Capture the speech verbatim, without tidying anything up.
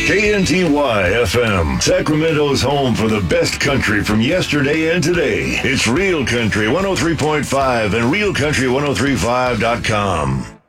K N T Y F M, Sacramento's home for the best country from yesterday and today. It's Real Country one oh three point five and real country ten thirty-five dot com.